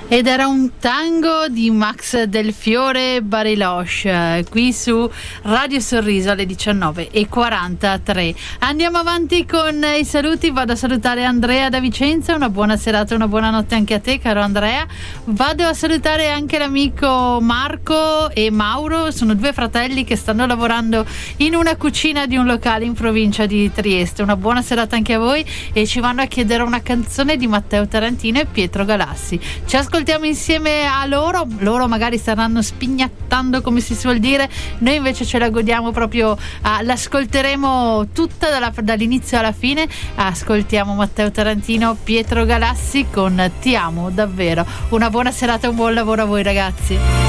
Ed era un tango di Max Del Fiore Bariloche, qui su Radio Sorriso alle 19:43. Andiamo avanti con i saluti. Vado a salutare Andrea da Vicenza. Una buona serata, una buona notte anche a te, caro Andrea. Vado a salutare anche l'amico Marco e Mauro. Sono due fratelli che stanno lavorando in una cucina di un locale in provincia di Trieste. Una buona serata anche a voi, e ci vanno a chiedere una canzone di Matteo Tarantino e Pietro Galassi. Ci ascoltiamo insieme a loro magari staranno spignattando, come si suol dire, noi invece ce la godiamo proprio, l'ascolteremo tutta dall'inizio alla fine. Ascoltiamo Matteo Tarantino, Pietro Galassi con Ti amo davvero. Una buona serata e un buon lavoro a voi, ragazzi.